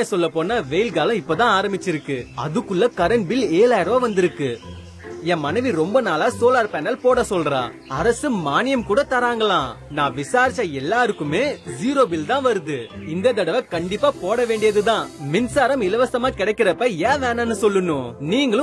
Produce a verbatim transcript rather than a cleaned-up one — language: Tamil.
உண்மையை சொல்ல போனா வெயில் காலம் இப்பதான் ஆரம்பிச்சிருக்கு, அதுக்குள்ள கரண்ட் பில் ஏழாயிரம் ரூபாய் வந்திருக்கு. என் மனைவி ரொம்ப நாளா சோலார் பேனல் போட சொல்றா. அரசு மானியம் கூட தராங்களாம். நான் விசாரிச்ச எல்லாருக்குமே ஜீரோ பில் தான் வருது. இந்த தடவை கண்டிப்பா போட வேண்டியதுதான். மின்சாரம் இலவசமா கிடைக்கிறப்ப ஏன் வேணாம்னு சொல்லணும்? நீங்களும்